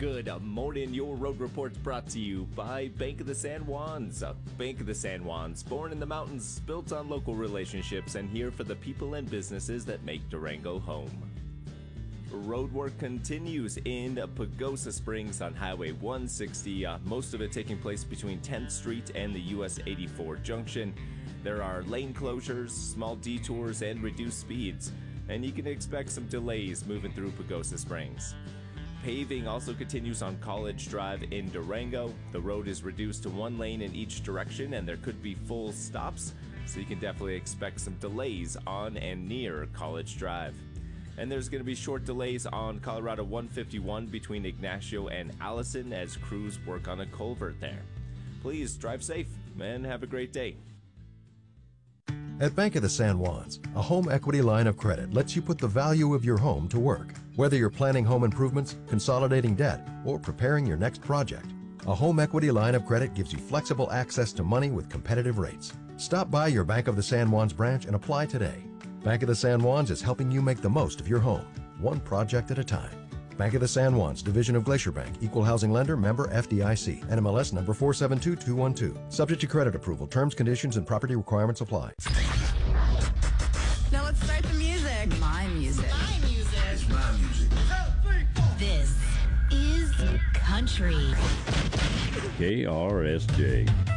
Good morning. Your road report's brought to you by Bank of the San Juans. Bank of the San Juans, born in the mountains, built on local relationships, and here for the people and businesses that make Durango home. Road work continues in Pagosa Springs on Highway 160, most of it taking place between 10th Street and the US 84 junction. There are lane closures, small detours, and reduced speeds, and you can expect some delays moving through Pagosa Springs. Paving also continues on College Drive in Durango. The road is reduced to one lane in each direction, and there could be full stops, so you can definitely expect some delays on and near College Drive. And there's going to be short delays on Colorado 151 between Ignacio and Allison as crews work on a culvert there. Please drive safe and have a great day. At Bank of the San Juans, a home equity line of credit lets you put the value of your home to work. Whether you're planning home improvements, consolidating debt, or preparing your next project, a home equity line of credit gives you flexible access to money with competitive rates. Stop by your Bank of the San Juans branch and apply today. Bank of the San Juans is helping you make the most of your home, one project at a time. Bank of the San Juans, division of Glacier Bank, equal housing lender, member FDIC, NMLS number 472212. Subject to credit approval. Terms, conditions, and property requirements apply. Now let's start the music. My music. My music. It's my music. This is country. KRSJ.